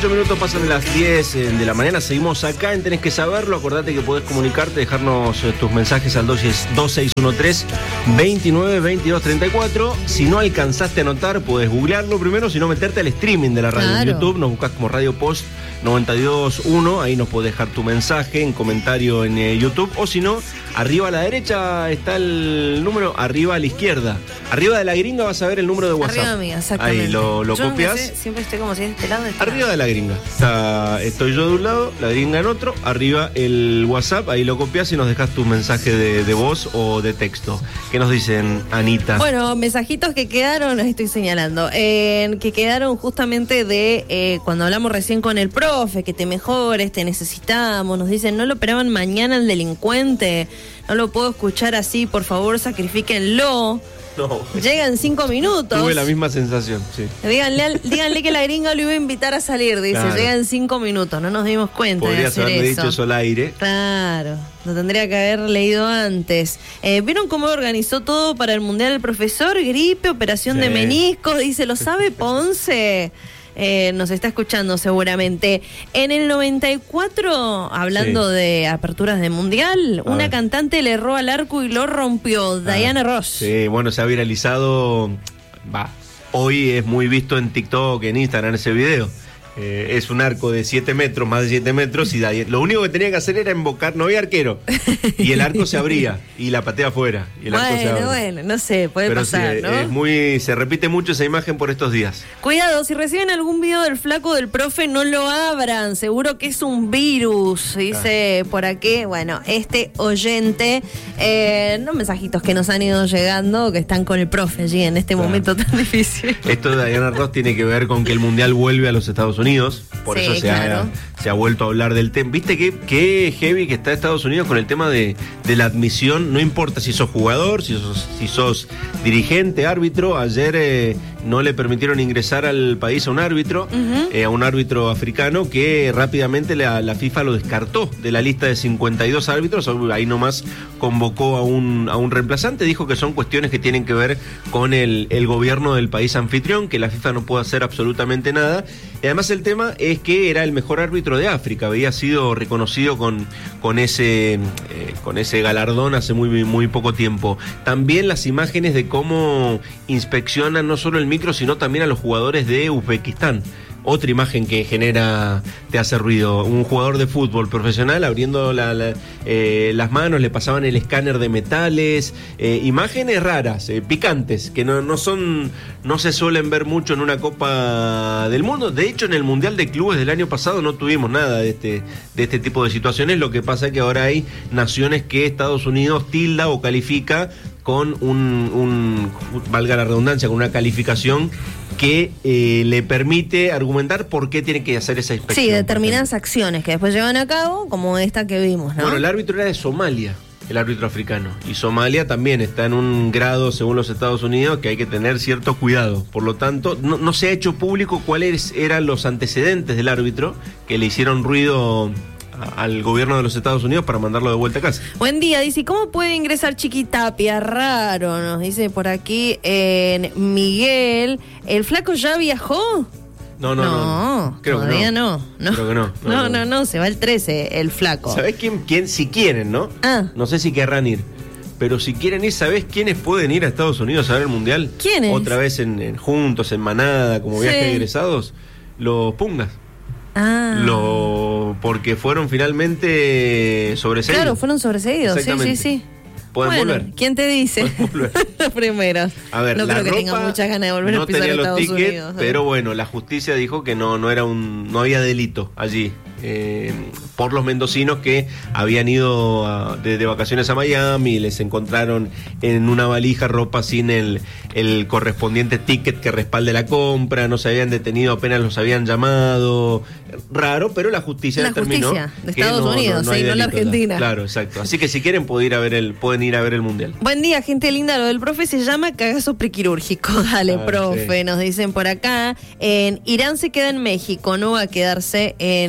8 minutos pasan de las 10 de la mañana. Seguimos acá en Tenés que Saberlo. Acordate que podés comunicarte, dejarnos tus mensajes al 2613-292234. Si no alcanzaste a anotar, podés googlearlo primero, si no meterte al streaming de la radio. Claro. En YouTube nos buscas como Radio Post 921. Ahí nos podés dejar tu mensaje en comentario en YouTube. O si no, arriba a la derecha está el número, arriba a la izquierda. Arriba de la gringa vas a ver el número de WhatsApp. Arriba mía, exactamente. Ahí lo Yo copias. siempre estoy como si de este lado. De este Arriba lado. de la gringa. Estoy yo de un lado, la gringa en otro. Arriba el WhatsApp, ahí lo copias y nos dejas tu mensaje de voz o de texto. ¿Qué nos dicen, Anita? Bueno, mensajitos que quedaron, los estoy señalando, que quedaron justamente de cuando hablamos recién con el profe, que te mejores, te necesitamos. Nos dicen, no lo operaban mañana el delincuente, no lo puedo escuchar así, por favor, sacrifíquenlo. No. Llega en 5 minutos. Tuve la misma sensación, sí. Díganle que la gringa lo iba a invitar a salir, dice, Claro. llega en 5 minutos, no nos dimos cuenta de Podrías hacer haberme eso. dicho eso al aire. Claro, lo tendría que haber leído antes. ¿Vieron cómo organizó todo para el Mundial el profesor? Gripe, operación de Sí. meniscos, dice, ¿lo sabe Ponce? Nos está escuchando seguramente. En el 94, hablando Sí. de aperturas de Mundial, A una ver. cantante le erró al arco y lo rompió, Diana Ross. Sí, bueno, se ha viralizado. Hoy es muy visto en TikTok, en Instagram ese video. Es un arco de 7 metros, más de 7 metros, y lo único que tenía que hacer era invocar, no había arquero. Y el arco se abría, y la patea afuera. Y el arco se abre. Bueno, no sé, puede Pero pasar, sí, ¿no? se repite mucho esa imagen por estos días. Cuidado, si reciben algún video del flaco del profe, no lo abran, seguro que es un virus, dice por aquí, bueno, este oyente, no mensajitos que nos han ido llegando, que están con el profe allí en este momento tan difícil. Esto de Diana Ross tiene que ver con que el Mundial vuelve a los Estados Unidos, por Sí, eso claro. se ha vuelto a hablar del tema. ¿Viste qué heavy que está Estados Unidos con el tema de la admisión? No importa si sos jugador, si sos dirigente, árbitro. Ayer no le permitieron ingresar al país a un árbitro africano, que rápidamente la FIFA lo descartó de la lista de 52 árbitros. Ahí nomás convocó a un reemplazante. Dijo que son cuestiones que tienen que ver con el gobierno del país anfitrión, que la FIFA no puede hacer absolutamente nada. Y además el tema es que era el mejor árbitro de África, había sido reconocido con ese galardón hace muy poco tiempo. También las imágenes de cómo inspeccionan no solo el micro, sino también a los jugadores de Uzbekistán. Otra imagen que te hace ruido. Un jugador de fútbol profesional abriendo las manos, le pasaban el escáner de metales. Imágenes raras, picantes, que no se suelen ver mucho en una Copa del Mundo. De hecho, en el Mundial de Clubes del año pasado no tuvimos nada de este tipo de situaciones. Lo que pasa es que ahora hay naciones que Estados Unidos tilda o califica con valga la redundancia, con una calificación que le permite argumentar por qué tiene que hacer esa inspección. Sí, determinadas acciones que después llevan a cabo, como esta que vimos, ¿no? Bueno, el árbitro era de Somalia, el árbitro africano. Y Somalia también está en un grado, según los Estados Unidos, que hay que tener cierto cuidado. Por lo tanto, no se ha hecho público cuáles eran los antecedentes del árbitro que le hicieron ruido al gobierno de los Estados Unidos para mandarlo de vuelta a casa. Buen día, dice, ¿cómo puede ingresar Chiquitapia? Raro, nos dice por aquí Miguel. ¿El flaco ya viajó? No. Creo todavía que no. Creo que no. No, se va el 13, el flaco. ¿Sabés quién si quieren, no? No sé si querrán ir. Pero si quieren ir, ¿sabés quiénes pueden ir a Estados Unidos a ver el Mundial? ¿Quiénes? Otra vez juntos, en manada, como viaje de egresados. Los Pungas. Porque fueron finalmente sobreseídos. Claro, fueron sobreseídos, sí. Pueden volver. ¿Quién te dice? Los primeros. A ver, no creo que tengan muchas ganas de volver a pisar a Estados Unidos. Pero bueno, la justicia dijo que no había delito allí. Por los mendocinos que habían ido de vacaciones a Miami, les encontraron en una valija ropa sin el correspondiente ticket que respalde la compra, no se habían detenido, apenas los habían llamado. Raro, pero la justicia determinó de Estados Unidos, no la Argentina. Claro, exacto. Así que si quieren pueden ir a ver el Mundial. Buen día, gente linda. Lo del profe se llama cagazo prequirúrgico. Dale, profe, sí. Nos dicen por acá. Irán se queda en México, no va a quedarse en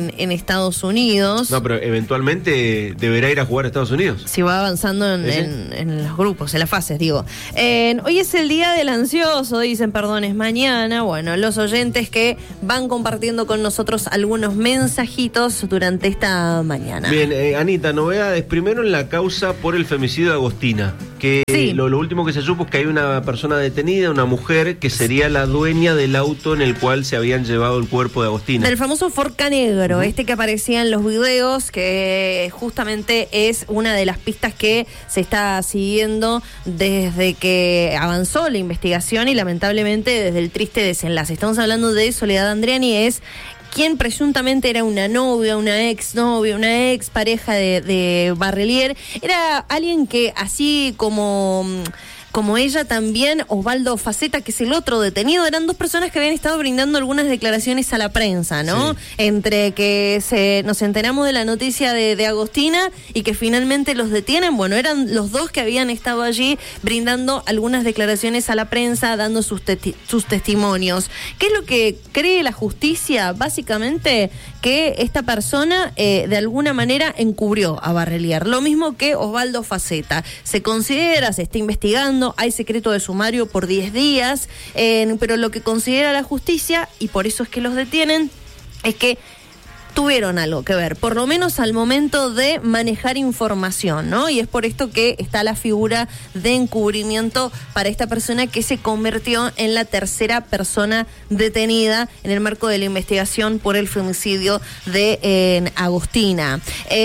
Estados Unidos. No, pero eventualmente deberá ir a jugar a Estados Unidos. Si va avanzando en los grupos, en las fases, digo. Hoy es el día del ansioso, dicen, perdón, es mañana. Bueno, los oyentes que van compartiendo con nosotros algunos mensajitos durante esta mañana. Bien, Anita, novedades. Primero en la causa por el femicidio de Agostina. Que sí. Lo último que se supo es que hay una persona detenida, una mujer, que sería la dueña del auto en el cual se habían llevado el cuerpo de Agostina. Del famoso Forca Negro, que aparecía en los videos, que justamente es una de las pistas que se está siguiendo desde que avanzó la investigación y lamentablemente desde el triste desenlace. Estamos hablando de Soledad Andriani, es quien presuntamente era una novia, una exnovia, una expareja de Barrelier. Era alguien que, así como ella también, Osvaldo Faceta, que es el otro detenido, eran dos personas que habían estado brindando algunas declaraciones a la prensa, ¿no? Sí. Entre que nos enteramos de la noticia de Agostina y que finalmente los detienen, bueno, eran los dos que habían estado allí brindando algunas declaraciones a la prensa, dando sus testimonios. ¿Qué es lo que cree la justicia? Básicamente que esta persona de alguna manera encubrió a Barrelier, lo mismo que Osvaldo Faceta. Se considera, se está investigando, hay secreto de sumario por 10 días, pero lo que considera la justicia, y por eso es que los detienen, es que tuvieron algo que ver, por lo menos al momento de manejar información, ¿no? Y es por esto que está la figura de encubrimiento para esta persona que se convirtió en la tercera persona detenida en el marco de la investigación por el femicidio de Agostina.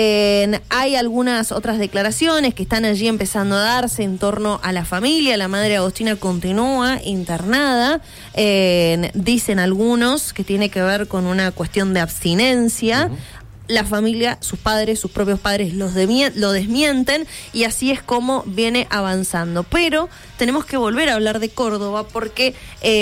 Hay algunas otras declaraciones que están allí empezando a darse en torno a la familia. La madre de Agostina continúa internada, dicen algunos que tiene que ver con una cuestión de abstinencia. La familia, sus padres, sus propios padres lo desmienten, y así es como viene avanzando. Pero tenemos que volver a hablar de Córdoba porque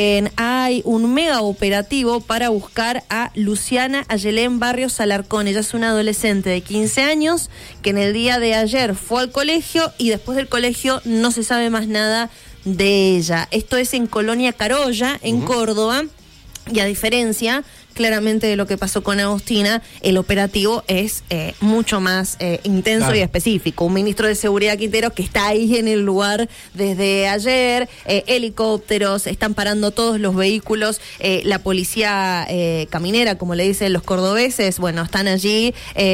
hay un mega operativo para buscar a Luciana Ayelén Barrios Alarcón. Ella es una adolescente de 15 años que en el día de ayer fue al colegio y después del colegio no se sabe más nada de ella. Esto es en Colonia Carolla, en Córdoba, y a diferencia claramente de lo que pasó con Agostina, el operativo es mucho más intenso, claro, y específico. Un ministro de Seguridad, Quintero, que está ahí en el lugar desde ayer, helicópteros, están parando todos los vehículos, la policía caminera, como le dicen los cordobeses, bueno, están allí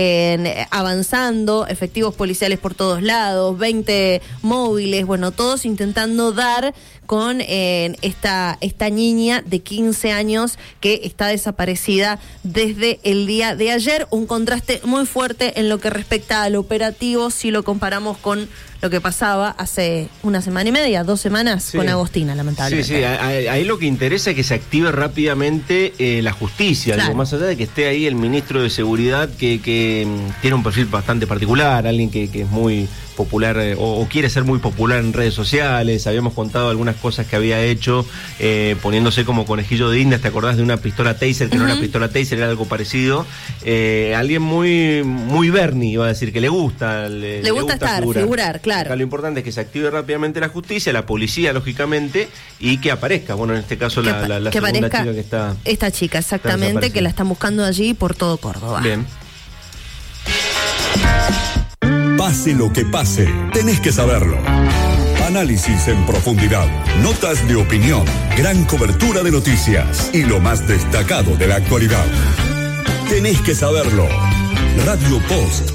avanzando, efectivos policiales por todos lados, 20 móviles, bueno, todos intentando dar con esta niña de 15 años que está desaparecida desde el día de ayer. Un contraste muy fuerte en lo que respecta al operativo si lo comparamos con lo que pasaba hace una semana y media, 2 semanas, sí, con Agostina, lamentablemente. Sí, ahí lo que interesa es que se active rápidamente la justicia, claro, digo, más allá de que esté ahí el ministro de Seguridad que tiene un perfil bastante particular, alguien que es muy popular o quiere ser muy popular en redes sociales. Habíamos contado algunas cosas que había hecho poniéndose como conejillo de indias. ¿Te acordás de una pistola Taser que no era pistola Taser, era algo parecido? Alguien muy Bernie, iba a decir, que le gusta figurar, claro. Acá lo importante es que se active rápidamente la justicia, la policía, lógicamente, y que aparezca, bueno, en este caso la segunda chica que está... Esta chica, exactamente, que la están buscando allí por todo Córdoba. Bien. Pase lo que pase, tenés que saberlo. Análisis en profundidad, notas de opinión, gran cobertura de noticias y lo más destacado de la actualidad. Tenés que saberlo. Radio Post